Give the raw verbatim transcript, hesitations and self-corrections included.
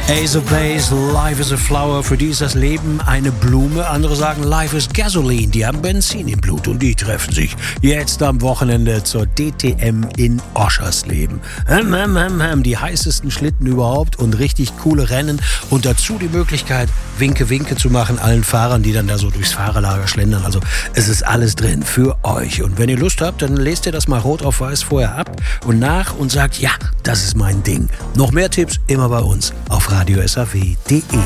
Ace of Base, Life is a Flower. Für die ist das Leben eine Blume. Andere sagen, Life is Gasoline. Die haben Benzin im Blut und die treffen sich jetzt am Wochenende zur D T M in Oschersleben. Hm, hm, hm, hm. Die heißesten Schlitten überhaupt und richtig coole Rennen. Und dazu die Möglichkeit, Winke, Winke zu machen allen Fahrern, die dann da so durchs Fahrerlager schlendern. Also es ist alles drin für euch. Und wenn ihr Lust habt, dann lest ihr das mal rot auf weiß vorher ab und nach und sagt, ja, das ist mein Ding. Noch mehr Tipps immer bei uns auf radio s a w punkt d e.